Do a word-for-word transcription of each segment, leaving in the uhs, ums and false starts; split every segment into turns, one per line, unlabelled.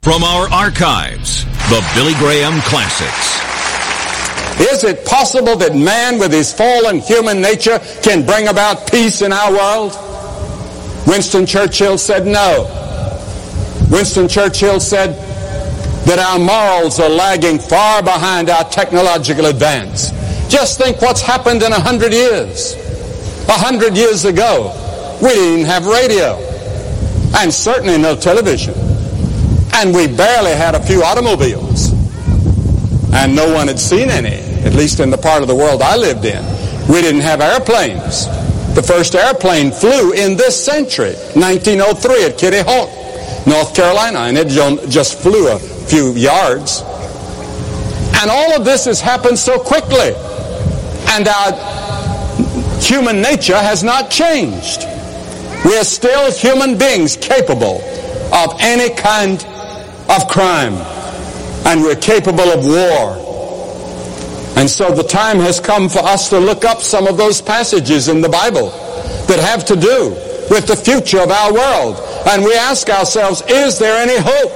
From our archives, the Billy Graham Classics.
Is it possible that man with his fallen human nature can bring about peace in our world? Winston Churchill said no. Winston Churchill said that our morals are lagging far behind our technological advance. Just think what's happened in a hundred years. A hundred years ago, we didn't have radio, and certainly no television. And we barely had a few automobiles. And no one had seen any, at least in the part of the world I lived in. We didn't have airplanes. The first airplane flew in this century, nineteen oh three at Kitty Hawk, North Carolina, and it just flew a few yards. And all of this has happened so quickly. And our human nature has not changed. We are still human beings capable of any kind of crime. And we're capable of war. And so the time has come for us to look up some of those passages in the Bible that have to do with the future of our world. And we ask ourselves, is there any hope?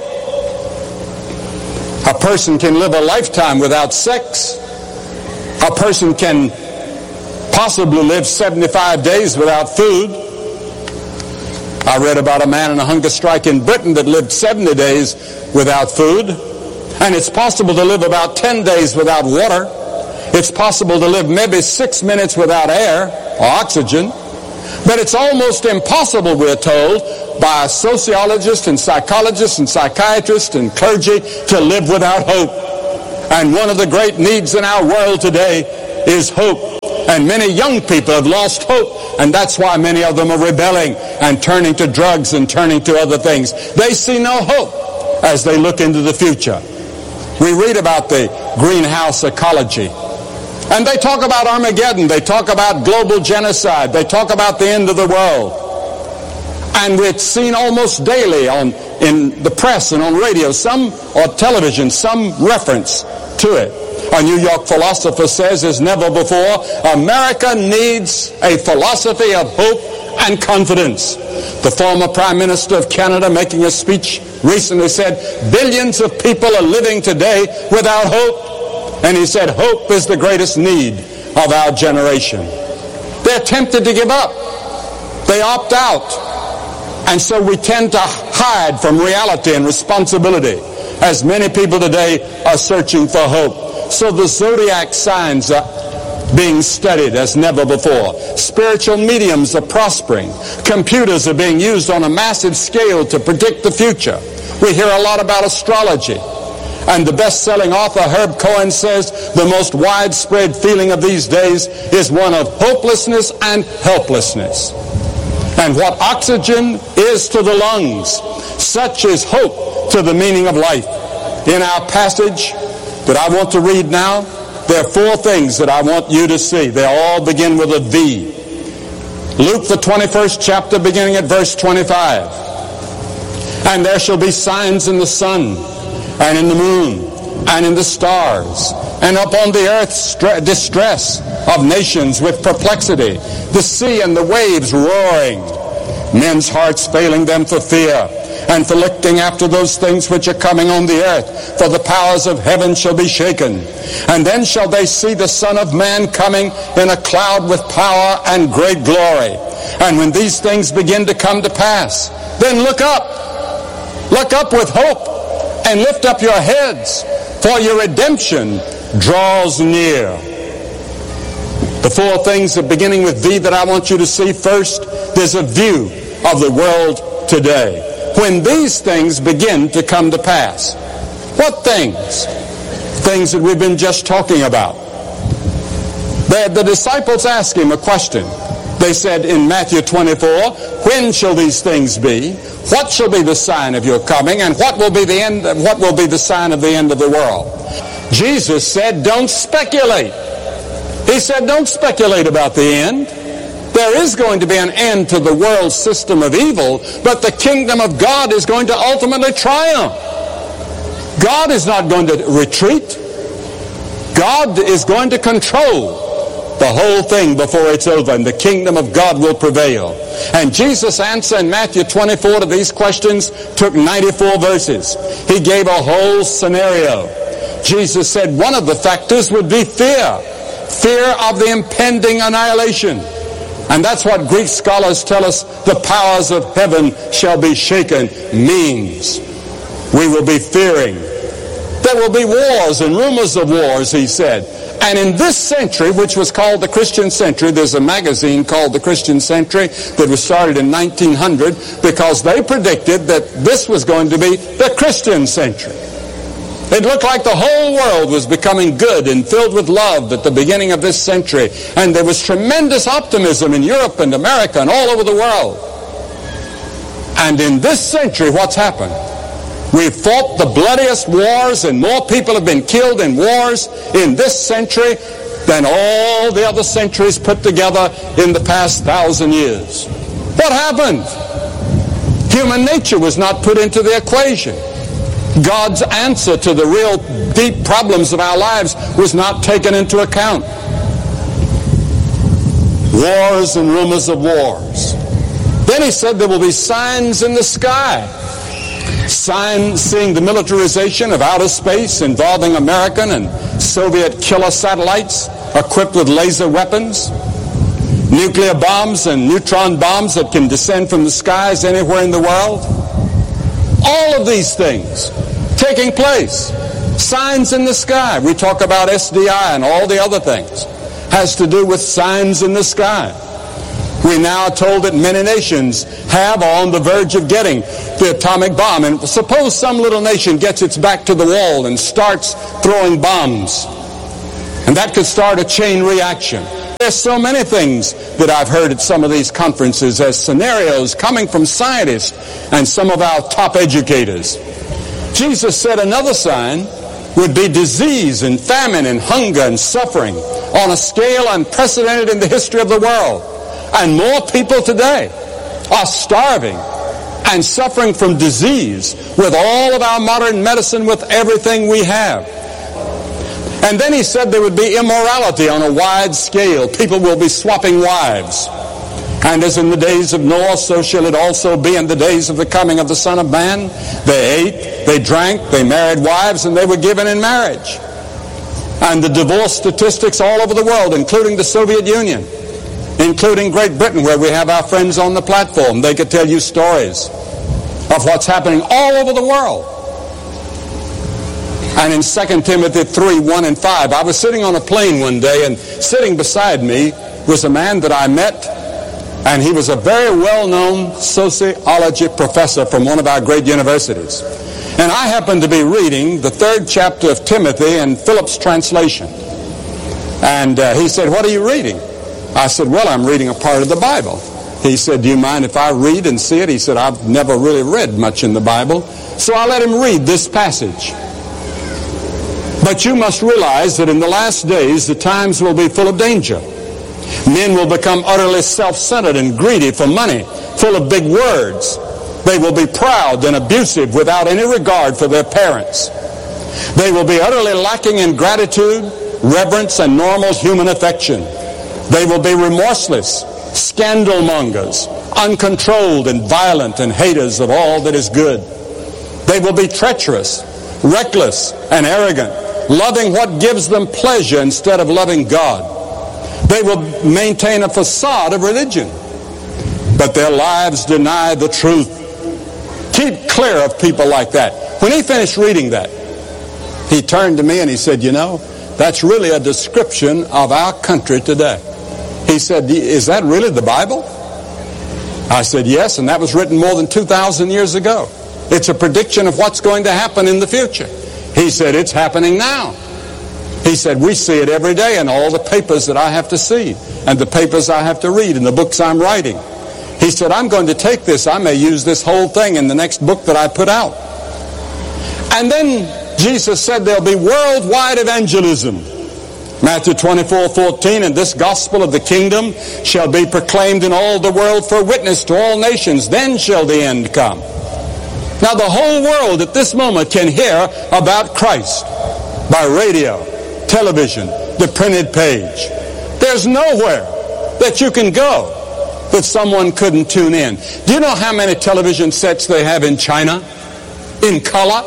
A person can live a lifetime without sex. A person can possibly live seventy-five days without food. I read about a man in a hunger strike in Britain that lived seventy days without food. And it's possible to live about ten days without water. It's possible to live maybe six minutes without air or oxygen. But it's almost impossible, we're told, by sociologists and psychologists and psychiatrists and clergy to live without hope. And one of the great needs in our world today is hope. And many young people have lost hope, and that's why many of them are rebelling and turning to drugs and turning to other things. They see no hope as they look into the future. We read about the greenhouse ecology. And they talk about Armageddon. They talk about global genocide. They talk about the end of the world. And it's seen almost daily on in the press and on radio, some or television, some reference to it. A New York philosopher says, as never before, America needs a philosophy of hope and confidence. The former Prime Minister of Canada, making a speech recently, said, billions of people are living today without hope. And he said, hope is the greatest need of our generation. They're tempted to give up. They opt out. And so we tend to hide from reality and responsibility, as many people today are searching for hope. So the zodiac signs are being studied as never before. Spiritual mediums are prospering. Computers are being used on a massive scale to predict the future. We hear a lot about astrology. And the best-selling author Herb Cohen says the most widespread feeling of these days is one of hopelessness and helplessness. And what oxygen is to the lungs, such is hope to the meaning of life. In our passage that I want to read now, there are four things that I want you to see. They all begin with a V. Luke, the twenty-first chapter, beginning at verse twenty-five. And there shall be signs in the sun, and in the moon, and in the stars, and upon the earth stre- distress of nations with perplexity, the sea and the waves roaring, men's hearts failing them for fear, and for looking after those things which are coming on the earth, for the powers of heaven shall be shaken. And then shall they see the Son of Man coming in a cloud with power and great glory. And when these things begin to come to pass, then look up, look up with hope, and lift up your heads, for your redemption draws near. The four things are beginning with V that I want you to see. First, there's a view of the world today. When these things begin to come to pass. What things? Things that we've been just talking about. The, the disciples asked him a question. They said in Matthew twenty-four, when shall these things be? What shall be the sign of your coming? And what will be the end? What will be the sign of the end of the world? Jesus said, don't speculate. He said, don't speculate about the end. There is going to be an end to the world system of evil, but the kingdom of God is going to ultimately triumph. God is not going to retreat. God is going to control. the whole thing before it's over, and the kingdom of God will prevail. And Jesus' answer in Matthew twenty-four to these questions took ninety-four verses. He gave a whole scenario. Jesus said one of the factors would be fear. Fear of the impending annihilation. And that's what Greek scholars tell us the powers of heaven shall be shaken means. We will be fearing. There will be wars and rumors of wars, he said. And in this century, which was called the Christian Century, there's a magazine called the Christian Century that was started in nineteen hundred because they predicted that this was going to be the Christian century. It looked like the whole world was becoming good and filled with love at the beginning of this century. And there was tremendous optimism in Europe and America and all over the world. And in this century, what's happened? We've fought the bloodiest wars, and more people have been killed in wars in this century than all the other centuries put together in the past thousand years. What happened? Human nature was not put into the equation. God's answer to the real deep problems of our lives was not taken into account. Wars and rumors of wars. Then he said there will be signs in the sky. Signs seeing the militarization of outer space involving American and Soviet killer satellites equipped with laser weapons, nuclear bombs and neutron bombs that can descend from the skies anywhere in the world. All of these things taking place. Signs in the sky. We talk about S D I and all the other things. Has to do with signs in the sky. We now are told that many nations have or are on the verge of getting the atomic bomb. And suppose some little nation gets its back to the wall and starts throwing bombs. And that could start a chain reaction. There's so many things that I've heard at some of these conferences as scenarios coming from scientists and some of our top educators. Jesus said another sign would be disease and famine and hunger and suffering on a scale unprecedented in the history of the world. And more people today are starving and suffering from disease with all of our modern medicine, with everything we have. And then he said there would be immorality on a wide scale. People will be swapping wives. And as in the days of Noah, so shall it also be in the days of the coming of the Son of Man. They ate, they drank, they married wives, and they were given in marriage. And the divorce statistics all over the world, including the Soviet Union, including Great Britain, where we have our friends on the platform. They could tell you stories of what's happening all over the world. And in Second Timothy three, one and five, I was sitting on a plane one day, and sitting beside me was a man that I met, and he was a very well-known sociology professor from one of our great universities. And I happened to be reading the third chapter of Timothy in Phillips' translation. And uh, he said, "What are you reading?" I said, "Well, I'm reading a part of the Bible." He said, "Do you mind if I read and see it?" He said, "I've never really read much in the Bible." So I let him read this passage. "But you must realize that in the last days the times will be full of danger. Men will become utterly self-centered and greedy for money, full of big words. They will be proud and abusive without any regard for their parents. They will be utterly lacking in gratitude, reverence, and normal human affection. They will be remorseless, scandal mongers, uncontrolled and violent, and haters of all that is good. They will be treacherous, reckless, and arrogant, loving what gives them pleasure instead of loving God. They will maintain a facade of religion, but their lives deny the truth." Keep clear of people like that. When he finished reading that, he turned to me and he said, "You know, that's really a description of our country today." He said, "Is that really the Bible?" I said, "Yes, and that was written more than two thousand years ago. It's a prediction of what's going to happen in the future." He said, "It's happening now." He said, "We see it every day in all the papers that I have to see, and the papers I have to read, and the books I'm writing." He said, "I'm going to take this. I may use this whole thing in the next book that I put out." And then Jesus said there'll be worldwide evangelism. Matthew twenty-four, fourteen, "And this gospel of the kingdom shall be proclaimed in all the world for a witness to all nations. Then shall the end come." Now the whole world at this moment can hear about Christ by radio, television, the printed page. There's nowhere that you can go that someone couldn't tune in. Do you know how many television sets they have in China? In color?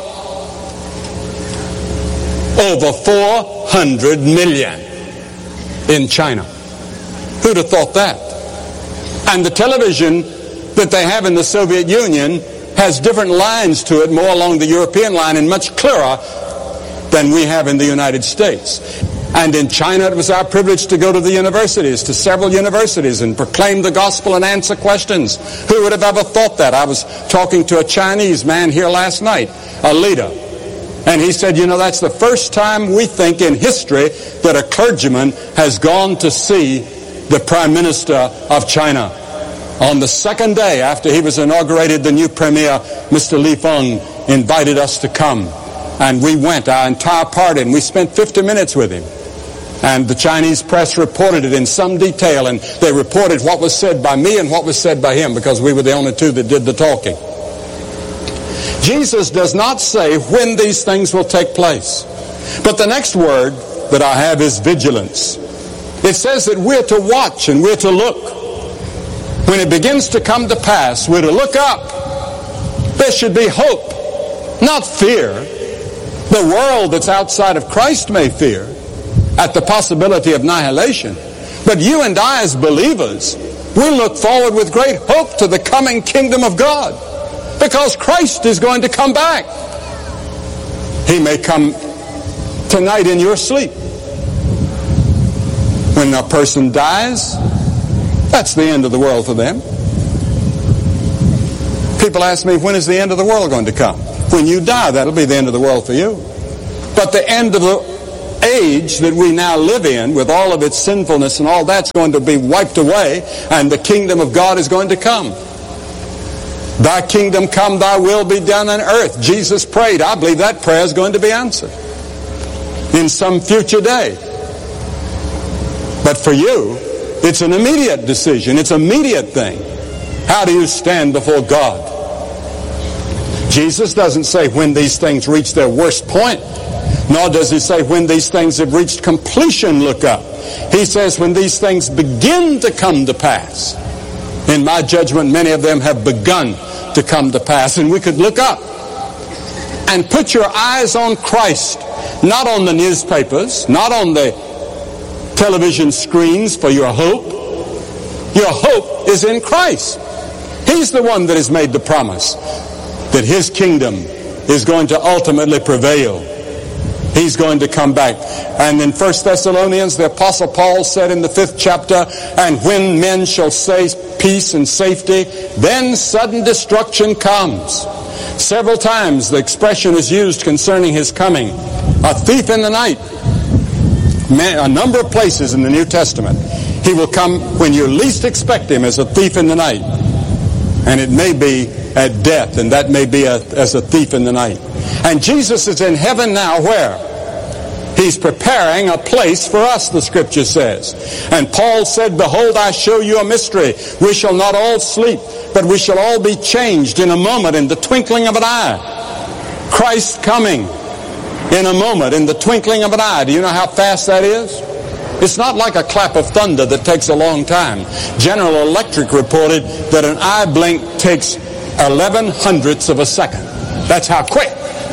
Over four hundred million in China. Who'd have thought that? And the television that they have in the Soviet Union has different lines to it, more along the European line and much clearer than we have in the United States. And in China, it was our privilege to go to the universities, to several universities, and proclaim the gospel and answer questions. Who would have ever thought that? I was talking to a Chinese man here last night, a leader, and he said, you know, that's the first time we think in history that a clergyman has gone to see the Prime Minister of China. On the second day after he was inaugurated, the new premier, Mister Li Feng, invited us to come. And we went, our entire party, and we spent fifty minutes with him. And the Chinese press reported it in some detail, and they reported what was said by me and what was said by him, because we were the only two that did the talking. Jesus does not say when these things will take place. But the next word that I have is vigilance. It says that we're to watch and we're to look. When it begins to come to pass, we're to look up. There should be hope, not fear. The world that's outside of Christ may fear at the possibility of annihilation. But you and I as believers, we look forward with great hope to the coming kingdom of God, because Christ is going to come back. He may come tonight in your sleep. When a person dies, that's the end of the world for them. People ask me, when is the end of the world going to come? When you die, that'll be the end of the world for you. But the end of the age that we now live in, with all of its sinfulness and all that's going to be wiped away, and the kingdom of God is going to come. Thy kingdom come, thy will be done on earth. Jesus prayed. I believe that prayer is going to be answered in some future day. But for you, it's an immediate decision. It's an immediate thing. How do you stand before God? Jesus doesn't say when these things reach their worst point, nor does he say when these things have reached completion, look up. He says when these things begin to come to pass. In my judgment, many of them have begun to come to pass. And we could look up and put your eyes on Christ, not on the newspapers, not on the television screens for your hope. Your hope is in Christ. He's the one that has made the promise that his kingdom is going to ultimately prevail. He's going to come back. And in First Thessalonians, the Apostle Paul said in the fifth chapter, and when men shall say peace and safety, then sudden destruction comes. Several times the expression is used concerning his coming. A thief in the night. A number of places in the New Testament. He will come when you least expect him, as a thief in the night. And it may be at death, and that may be a, as a thief in the night. And Jesus is in heaven now where? He's preparing a place for us, the Scripture says. And Paul said, behold, I show you a mystery. We shall not all sleep, but we shall all be changed in a moment, in the twinkling of an eye. Christ coming in a moment, in the twinkling of an eye. Do you know how fast that is? It's not like a clap of thunder that takes a long time. General Electric reported that an eye blink takes eleven hundredths of a second. That's how quick.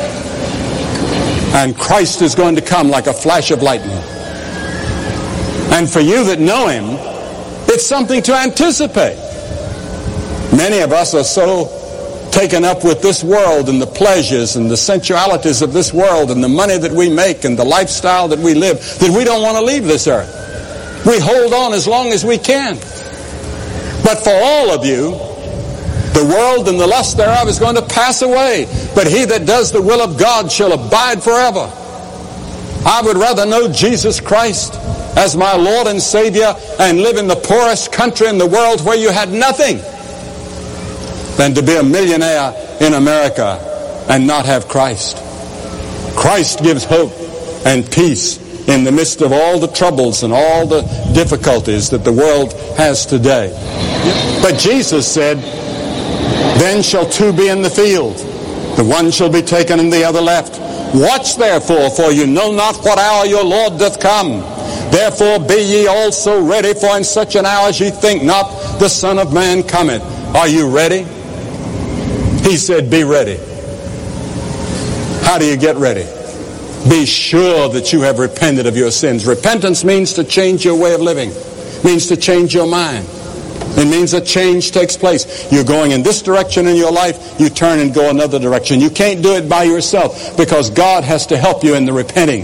And Christ is going to come like a flash of lightning. And for you that know him, it's something to anticipate. Many of us are so taken up with this world and the pleasures and the sensualities of this world and the money that we make and the lifestyle that we live that we don't want to leave this earth. We hold on as long as we can. But for all of you, the world and the lust thereof is going to pass away, but he that does the will of God shall abide forever. I would rather know Jesus Christ as my Lord and Savior and live in the poorest country in the world where you had nothing than to be a millionaire in America and not have Christ. Christ gives hope and peace in the midst of all the troubles and all the difficulties that the world has today. But Jesus said, then shall two be in the field, the one shall be taken and the other left. Watch therefore, for you know not what hour your Lord doth come. Therefore be ye also ready, for in such an hour as ye think not, the Son of Man cometh. Are you ready? He said, be ready. How do you get ready? Be sure that you have repented of your sins. Repentance means to change your way of living. It means to change your mind. It means a change takes place. You're going in this direction in your life, you turn and go another direction. You can't do it by yourself because God has to help you in the repenting.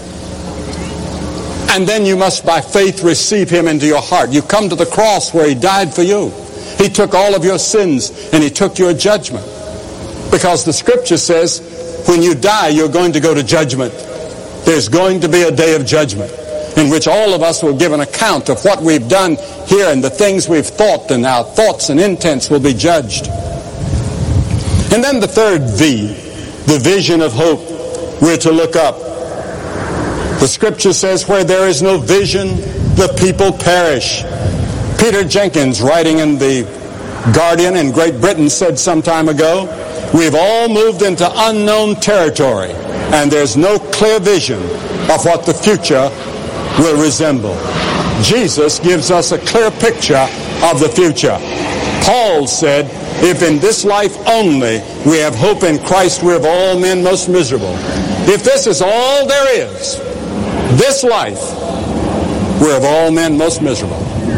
And then you must by faith receive Him into your heart. You come to the cross where He died for you. He took all of your sins and He took your judgment. Because the Scripture says, when you die, you're going to go to judgment. There's going to be a day of judgment in which all of us will give an account of what we've done here and the things we've thought, and our thoughts and intents will be judged. And then the third V, the vision of hope. We're to look up. The Scripture says, where there is no vision, the people perish. Peter Jenkins, writing in the Guardian in Great Britain, said some time ago, we've all moved into unknown territory, and there's no clear vision of what the future will resemble. Jesus gives us a clear picture of the future. Paul said, if in this life only we have hope in Christ, we're of all men most miserable. If this is all there is, this life, we're of all men most miserable.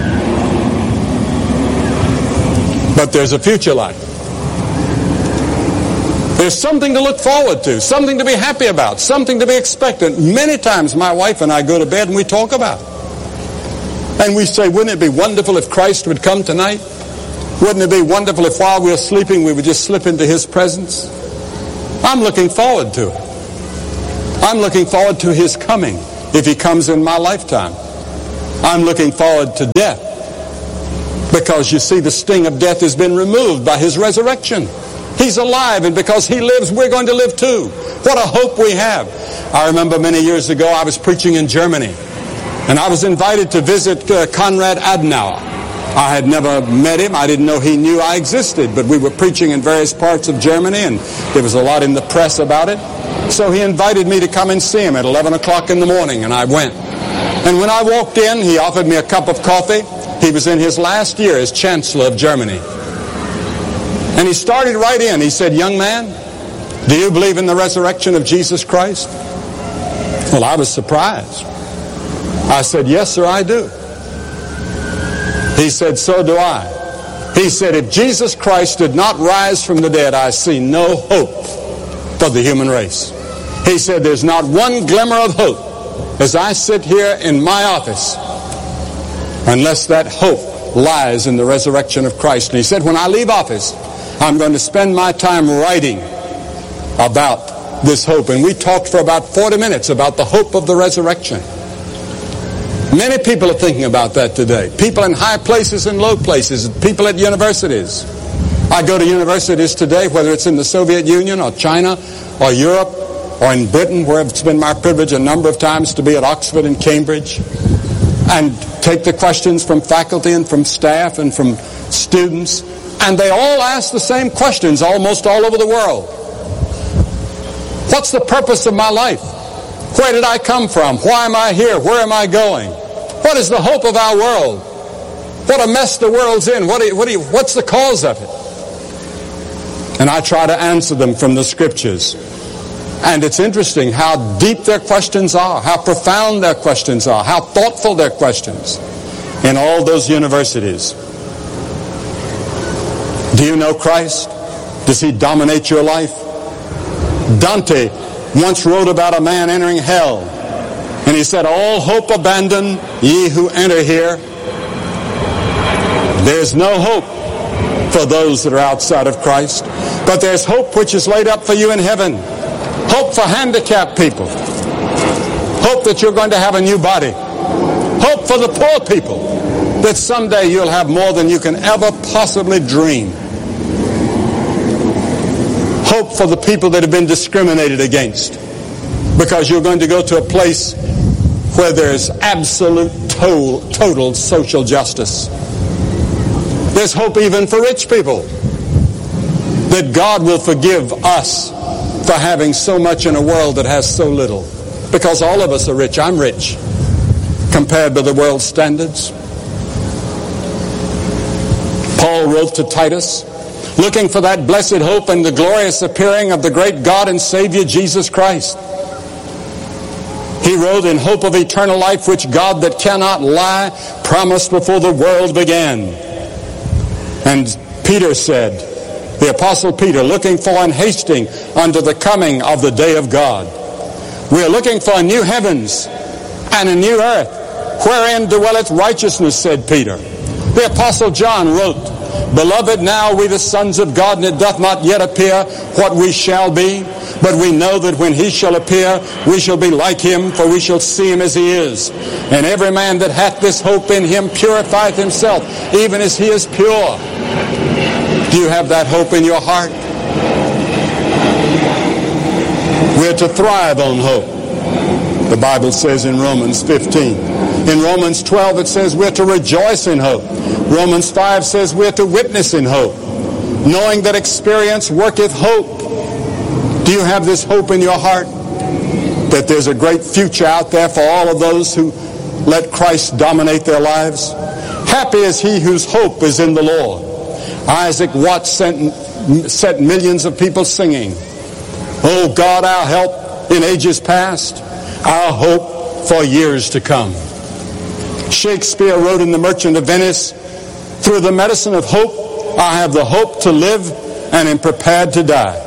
But there's a future life. There's something to look forward to, something to be happy about, something to be expectant. Many times my wife and I go to bed and we talk about it. And we say, wouldn't it be wonderful if Christ would come tonight? Wouldn't it be wonderful if while we were sleeping we would just slip into His presence? I'm looking forward to it. I'm looking forward to His coming if He comes in my lifetime. I'm looking forward to death because you see the sting of death has been removed by His resurrection. He's alive, and because He lives, we're going to live too. What a hope we have. I remember many years ago I was preaching in Germany, and I was invited to visit uh, Konrad Adenauer. I had never met him. I didn't know he knew I existed, but we were preaching in various parts of Germany, and there was a lot in the press about it. So he invited me to come and see him at eleven o'clock in the morning, and I went. And when I walked in, he offered me a cup of coffee. He was in his last year as Chancellor of Germany. And he started right in. He said, young man, do you believe in the resurrection of Jesus Christ? Well, I was surprised. I said, yes, sir, I do. He said, so do I. He said, if Jesus Christ did not rise from the dead, I see no hope for the human race. He said, there's not one glimmer of hope as I sit here in my office unless that hope lies in the resurrection of Christ. And he said, when I leave office, I'm going to spend my time writing about this hope. And we talked for about forty minutes about the hope of the resurrection. Many people are thinking about that today. People in high places and low places. People at universities. I go to universities today, whether it's in the Soviet Union or China or Europe or in Britain, where it's been my privilege a number of times to be at Oxford and Cambridge, and take the questions from faculty and from staff and from students. And they all ask the same questions almost all over the world. What's the purpose of my life? Where did I come from? Why am I here? Where am I going? What is the hope of our world? What a mess the world's in. What do you, what do you, what's the cause of it? And I try to answer them from the Scriptures. And it's interesting how deep their questions are, how profound their questions are, how thoughtful their questions in all those universities. Do you know Christ? Does He dominate your life? Dante once wrote about a man entering hell, and he said, all hope abandon, ye who enter here. There's no hope for those that are outside of Christ, but there's hope which is laid up for you in heaven. Hope for handicapped people. Hope that you're going to have a new body. Hope for the poor people, that someday you'll have more than you can ever possibly dream. Hope for the people that have been discriminated against, because you're going to go to a place where there's absolute total, total social justice. There's hope even for rich people, that God will forgive us for having so much in a world that has so little, because all of us are rich. I'm rich. compared to the world's standards. Paul wrote to Titus, looking for that blessed hope and the glorious appearing of the great God and Savior Jesus Christ. He wrote, in hope of eternal life, which God that cannot lie promised before the world began. And Peter said, the Apostle Peter, looking for and hasting unto the coming of the day of God. We are looking for a new heavens and a new earth, wherein dwelleth righteousness, said Peter. The Apostle John wrote, Beloved, now we the sons of God, and it doth not yet appear what we shall be, but we know that when he shall appear, we shall be like him, for we shall see him as he is. And every man that hath this hope in him purifieth himself, even as he is pure. Do you have that hope in your heart? We're to thrive on hope. The Bible says in Romans fifteen. In Romans twelve it says we're to rejoice in hope. Romans five says we're to witness in hope, knowing that experience worketh hope. Do you have this hope in your heart that there's a great future out there for all of those who let Christ dominate their lives? Happy is he whose hope is in the Lord. Isaac Watts sent, set millions of people singing, Oh God, our help in ages past, our hope for years to come. Shakespeare wrote in The Merchant of Venice, Through the medicine of hope, I have the hope to live and am prepared to die.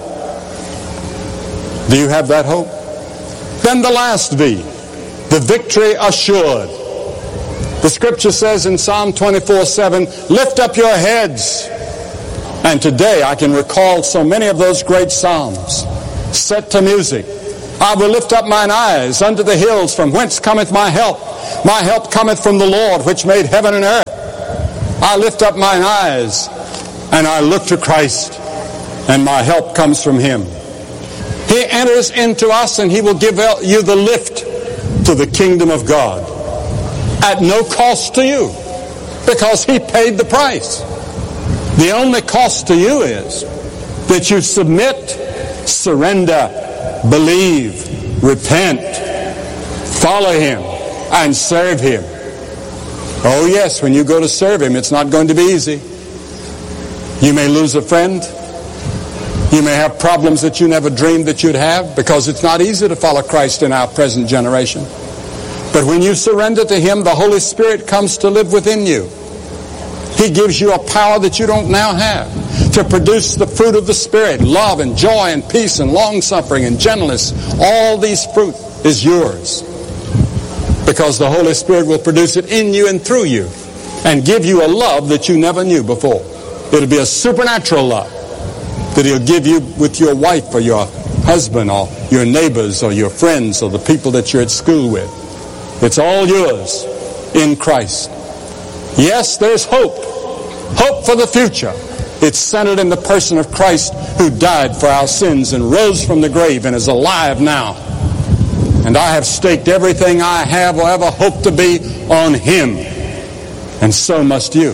Do you have that hope? Then the last V, the victory assured. The scripture says in Psalm twenty-four seven, Lift up your heads. And today I can recall so many of those great psalms set to music. I will lift up mine eyes unto the hills, from whence cometh my help. My help cometh from the Lord, which made heaven and earth. I lift up mine eyes, and I look to Christ, and my help comes from him. He enters into us, and he will give you the lift to the kingdom of God at no cost to you, because he paid the price. The only cost to you is that you submit, surrender, believe, repent, follow him, and serve him. Oh yes, when you go to serve him, it's not going to be easy. You may lose a friend. You may have problems that you never dreamed that you'd have, because it's not easy to follow Christ in our present generation. But when you surrender to him, the Holy Spirit comes to live within you. He gives you a power that you don't now have to produce the fruit of the Spirit, love and joy and peace and long-suffering and gentleness. All these fruit is yours, because the Holy Spirit will produce it in you and through you and give you a love that you never knew before. It'll be a supernatural love that he'll give you with your wife or your husband or your neighbors or your friends or the people that you're at school with. It's all yours in Christ. Yes, there's hope. Hope for the future. It's centered in the person of Christ, who died for our sins and rose from the grave and is alive now. And I have staked everything I have or ever hope to be on him. And so must you,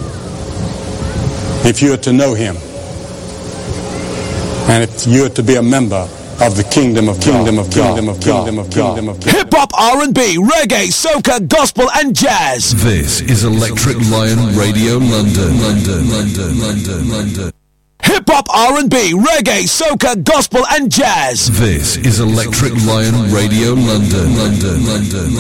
if you are to know him. And if you are to be a member of the kingdom of kingdom of kingdom of kingdom of kingdom of
hip hop, R and B, reggae, soca, gospel, and jazz.
This is Electric Lion Radio London, London, London, London, London.
Hip hop, R and B, reggae, soca, gospel, and jazz.
This is Electric Lion Radio London, London, London.